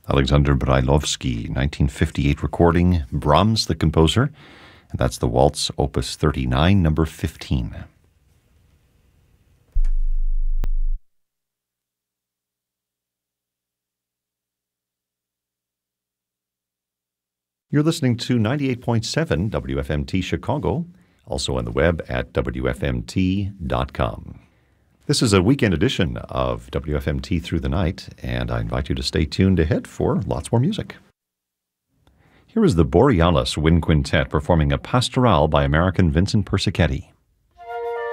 Alexander Brailovsky, 1958 recording, Brahms the composer, and that's the Waltz, Opus 39, number 15. You're listening to 98.7 WFMT Chicago, also on the web at WFMT.com. This is a weekend edition of WFMT Through the Night, and I invite you to stay tuned ahead for lots more music. Here is the Borealis Wind Quintet performing a Pastorale by American Vincent Persichetti.